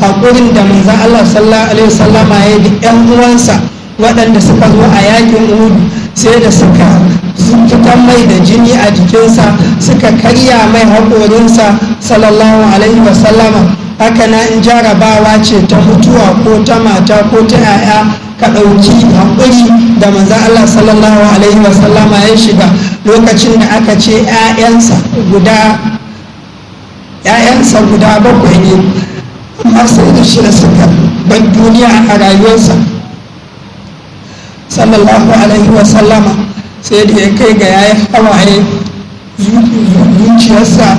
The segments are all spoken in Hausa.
haƙurin da manzon Allah sallallahu alaihi wasallama ya yi da 'yan uwansa waɗanda suka zo a yakin Uhud, sai da suka fitar mai da jini a jikinsa, suka karya mai haƙorinsa sallallahu alaihi wasallama. Haka na in jarabawa ce ta mutuwa ko ta mata ko ta 'ya'ya, ka ɗauki haƙuri da manzon Allah sallallahu alaihi wasallama ya shiga lokacin da aka ce 'ya'yansa guda 7 ne, amma sai da shi suka bar duniya a rayuwarsa sallallahu alaihi wasallama, sai da ya kai ga yayi hawaye, zuciyarsa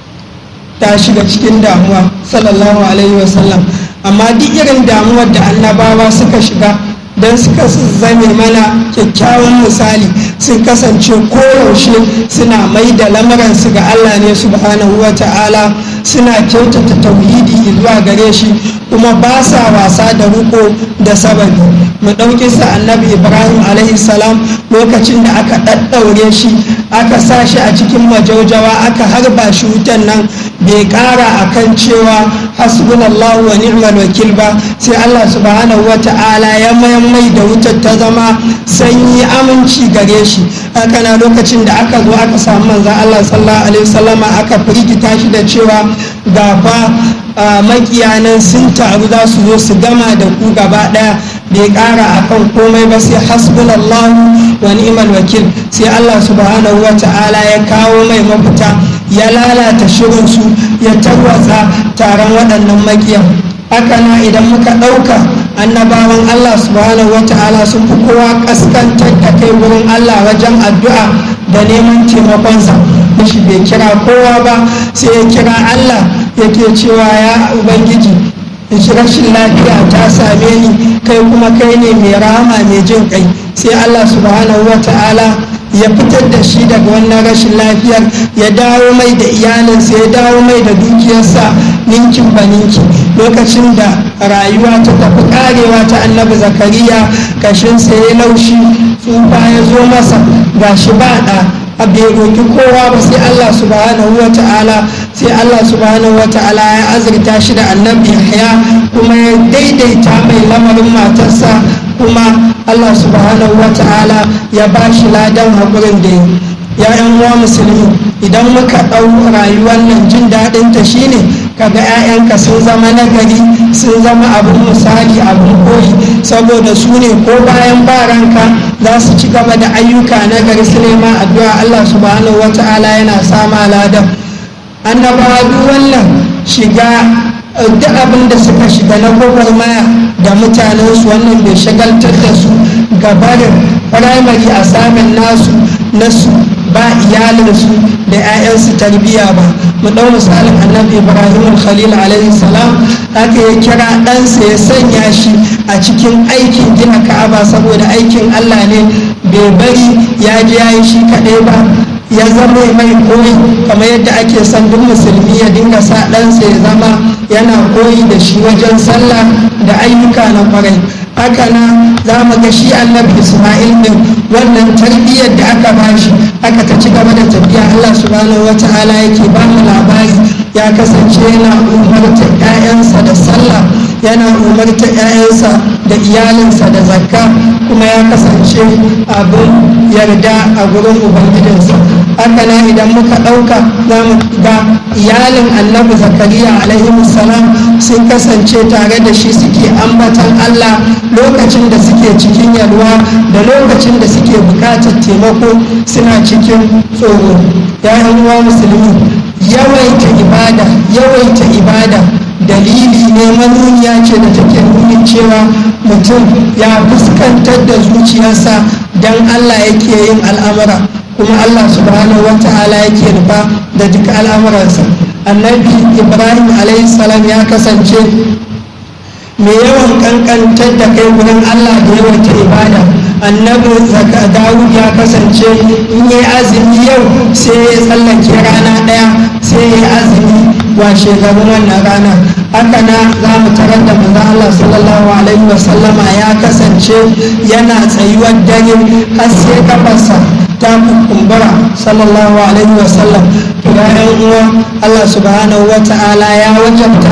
ta shiga cikin damuwa sallallahu alaihi wasallam. Amma duk irin damuwar da annabawa suka shiga don suka zame mana kyakkyawan misali, sun kasance koyaushe suna mai da lamuransu ga Allah ne subhanahu wa ta'ala, suna kyautata tauhidi zuwa gare shi, kuma ba sa wasa da riko da sababi. Mu ɗauki sa annabi Ibrahim alaihi salam, lokacin da aka ɗaɗɗaure shi, aka sa shi a cikin majaujawa, aka harba shi wutan nan, bai ƙara akan cewa hasbunallahu wa ni'mal wakil ba, sai Allah subhanahu wa ta'ala ya mai da wutar ta zama sanyi, aminci gare shi. Haka na lokacin da aka zo aka samu manzon Allah sallallahu alaihi wasallama, aka firgita shi da cewa gaba makiyanan sun taru za su zo su gama da ku gaba daya, bai kara akan komai ba sai hasbunallahu wa ni'mal wakil. sai Allah subhanahu wa ta'ala ya kawo mai mafita, ya lalata shirinsu, ya tarwatsa taron waɗannan makiyan. haka na idan muka ɗauka annabawan Allah subhanahu wa ta'ala sun fi kowa kaskantar da kai wurin Allah wajen addu'a da neman taimakonsa. shi bai kira kowa ba, sai ya kira Allah, yake cewa ya ubangiji, rashin lafiya ta same ni, kai kuma kai ne mai rahama mai jin kai. sai Allah subhanahu wa ta'ala ya fitar da shi daga wannan rashin lafiyar, ya dawo mai da iyalinsa, ya dawo mai da dukiyarsa ninkin ba ninki. lokacin da rayuwa ta tafi karewa ta annabi zakariya, kashinsa ya laushi, tsufa ya zo masa, gashi ba ɗa, a bai roƙi kowa ba sai Allah subhanahu wa ta'ala. sai Allah subhanahu wa ta'ala ya azurta shi da annabi Yahya, kuma ya daidaita mai lamarin matarsa, kuma Allah subhanahu wa ta'ala ya ba shi ladan haƙurin da ya yan uwa musulmi. idan muka ɗau rayuwar nan, jin daɗinta shine kaga 'ya'yanka sun zama nagari, sun zama abin misali, abin koyi, saboda su ne ko bayan baranka za su ci gaba da ayyuka nagari, su nema addu'a Allah subhanahu wa ta'ala yana sama ladan. annabawa duk wannan shiga, duk abin da suka shiga na gwagwarmaya da mutanensu, wannan bai shagaltar da su gabarin firamare a samun nasu ba iyalinsu da 'ya'yansu tarbiyya ba. mu ɗau misalin annabi Ibrahim Khalil alaihi salam, haka ya kira ɗansa, ya sanya shi a cikin aikin gina Ka'aba, saboda aikin Allah ne, bai bari ya je ya yi shi kaɗai ba, ya zama mai koyi, kamar yadda ake son duk musulmi ya dinga sa ɗansa ya zama yana koyi da shi wajen sallah da ayyuka na kwarai. haka na za mu ga shi annabi Isma'il din, wannan tarbiyyar da aka bashi aka ta ci gaba da tafiya. Allah subhanahu wa ta'ala yake ba mu labari, ya kasance yana umarta 'ya'yansa da sallah, yana umarta 'ya'yansa da iyalinsa da zakka, kuma ya kasance abin yarda a gurin ubangijinsa. haka na idan muka ɗauka za mu ga iyalin annabi Zakariya alaihi salam sun kasance tare da shi, suke ambatan Allah lokacin da suke cikin yalwa da lokacin da suke bukatar taimako, suna cikin tsoro. ya uwa musulmi, yawaita ibada dalili ne, manuniya ce da take nuni cewa mutum ya fuskantar da zuciyarsa don Allah yake yin al'amura, kuma Allah subhanahu wa ta'ala yake nufa da duk al'amuransa. annabi Ibrahim alaihi salam ya kasance mai yawan kankantar da kai wurin Allah da yawaita ibada. annabi Dawud ya kasance in yi azumi yau sai ya tsallake rana ɗaya, sai ya azumi washe gaban wannan rana. haka na za mu tarar da manzon Allah sallallahu alaihi wasallama ya kasance yana tsayuwar dare har sai kafarsa ta kumbura sallallahu alaihi wasallam. to ya uwa, Allah subhanahu wa ta'ala ya wajabta